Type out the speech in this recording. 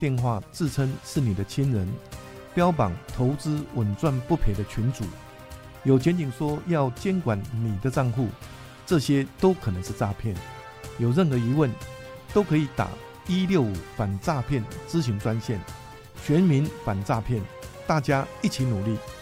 电话自称是你的亲人，标榜投资稳赚不赔的群组，有检警说要监管你的账户，这些都可能是诈骗。有任何疑问都可以打165反诈骗咨询专线，全民反诈骗，大家一起努力。